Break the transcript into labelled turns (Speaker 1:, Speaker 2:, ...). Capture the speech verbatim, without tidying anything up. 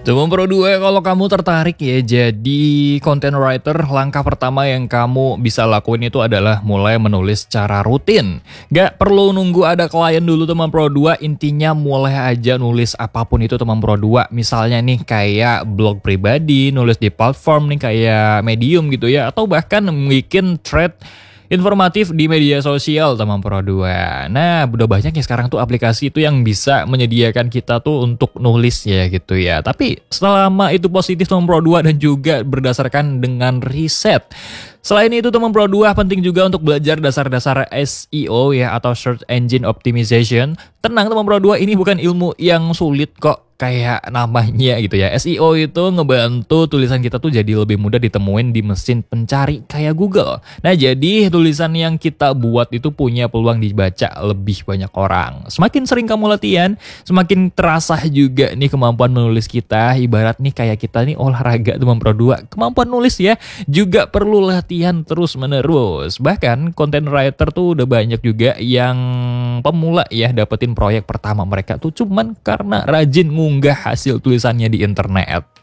Speaker 1: Teman Pro dua, kalau kamu tertarik ya jadi content writer, langkah pertama yang kamu bisa lakuin itu adalah mulai menulis secara rutin. Gak perlu nunggu ada klien dulu teman Pro dua, intinya mulai aja nulis apapun itu teman Pro dua. Misalnya nih kayak blog pribadi, nulis di platform nih kayak Medium gitu ya, atau bahkan bikin thread informatif di media sosial teman Pro dua. Nah, udah banyak ya sekarang tuh aplikasi itu yang bisa menyediakan kita tuh untuk nulis ya gitu ya. Tapi selama itu positif teman Pro dua dan juga berdasarkan dengan riset. Selain itu teman Pro dua penting juga untuk belajar dasar-dasar S E O ya atau Search Engine Optimization. Tenang teman Pro dua, ini bukan ilmu yang sulit kok kayak namanya gitu ya. S E O itu ngebantu tulisan kita tuh jadi lebih mudah ditemuin di mesin pencari kayak Google. Nah, jadi tulisan yang kita buat itu punya peluang dibaca lebih banyak orang. Semakin sering kamu latihan, semakin terasa juga nih kemampuan menulis kita. Ibarat nih kayak kita nih olahraga teman Pro dua. Kemampuan nulis ya juga perlu latihan terus menerus. Bahkan content writer tuh udah banyak juga yang pemula ya dapetin proyek pertama mereka tuh cuman karena rajin ngunggah hasil tulisannya di internet.